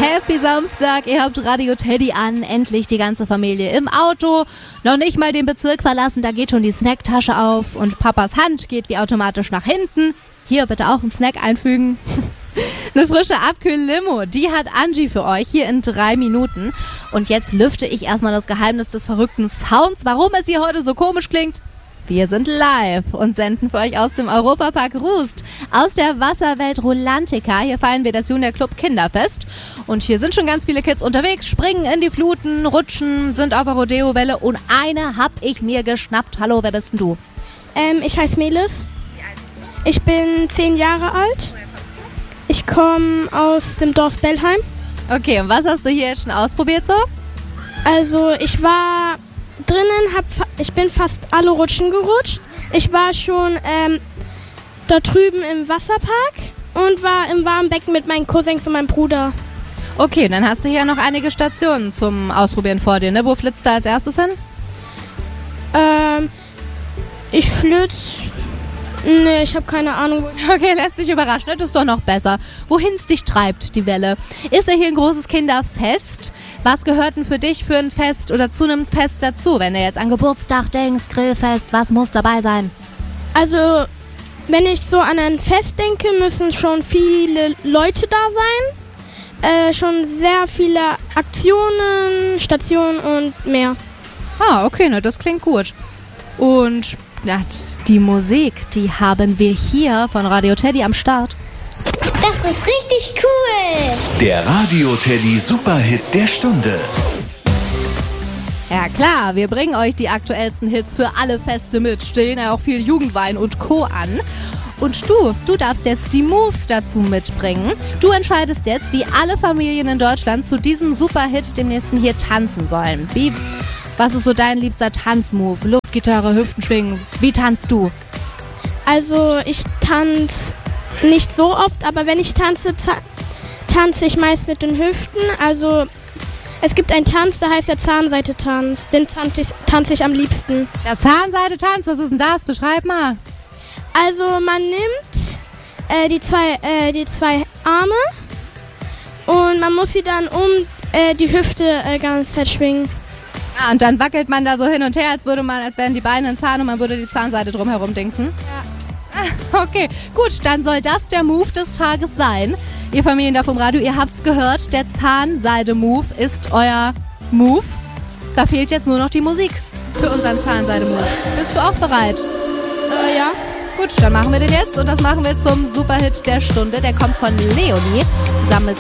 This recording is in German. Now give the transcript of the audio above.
Happy Samstag, ihr habt Radio Teddy an, endlich die ganze Familie im Auto, noch nicht mal den Bezirk verlassen, da geht schon die Snacktasche auf und Papas Hand geht wie automatisch nach hinten. Hier bitte auch einen Snack einfügen. Eine frische Abkühl-Limo, die hat Angie für euch hier in 3 Minuten. Und jetzt lüfte ich erstmal das Geheimnis des verrückten Sounds, warum es hier heute so komisch klingt. Wir sind live und senden für euch aus dem Europapark Rust, aus der Wasserwelt Rulantica. Hier feiern wir das Junior Club Kinderfest. Und hier sind schon ganz viele Kids unterwegs, springen in die Fluten, rutschen, sind auf der Rodeo-Welle. Und eine hab ich mir geschnappt. Hallo, wer bist denn du? Ich heiße Melis. Ich bin 10 Jahre alt. Ich komme aus dem Dorf Bellheim. Okay, und was hast du hier jetzt schon ausprobiert so? Also ich war drinnen, ich bin fast alle Rutschen gerutscht. Ich war schon da drüben im Wasserpark und war im warmen Becken mit meinen Cousins und meinem Bruder. Okay, dann hast du hier noch einige Stationen zum Ausprobieren vor dir, ne? Wo flitzt du als erstes hin? Ich flitze... Nee, ich habe keine Ahnung. Okay, lässt sich überraschen. Das ist doch noch besser. Wohin es dich treibt, die Welle. Ist ja hier ein großes Kinderfest. Was gehört denn für dich für ein Fest oder zu einem Fest dazu? Wenn du jetzt an Geburtstag denkst, Grillfest, was muss dabei sein? Also, wenn ich so an ein Fest denke, müssen schon viele Leute da sein. Schon sehr viele Aktionen, Stationen und mehr. Ah, okay, ne, das klingt gut. Und... ja, die Musik, die haben wir hier von Radio Teddy am Start. Das ist richtig cool. Der Radio Teddy Superhit der Stunde. Ja klar, wir bringen euch die aktuellsten Hits für alle Feste mit, stellen ja auch viel Jugendwein und Co. an. Und du darfst jetzt die Moves dazu mitbringen. Du entscheidest jetzt, wie alle Familien in Deutschland zu diesem Superhit dem nächsten hier tanzen sollen. Was ist so dein liebster Tanzmove? Luftgitarre, Hüften schwingen. Wie tanzt du? Also ich tanze nicht so oft, aber wenn ich tanze, tanze ich meist mit den Hüften. Also es gibt einen Tanz, der heißt der Zahnseite-Tanz. Den tanze ich am liebsten. Der Zahnseite-Tanz, was ist denn das? Beschreib mal. Also man nimmt die zwei Arme und man muss sie dann um die Hüfte ganze Zeit schwingen. Ah, und dann wackelt man da so hin und her, als wären die Beine ein Zahn und man würde die Zahnseite drumherum dingsen? Ja. Okay, gut, dann soll das der Move des Tages sein. Ihr Familien da vom Radio, ihr habt's gehört, der Zahnseide-Move ist euer Move. Da fehlt jetzt nur noch die Musik für unseren Zahnseide-Move. Bist du auch bereit? Ja. Gut, dann machen wir den jetzt und das machen wir zum Superhit der Stunde. Der kommt von Leonie zusammen mit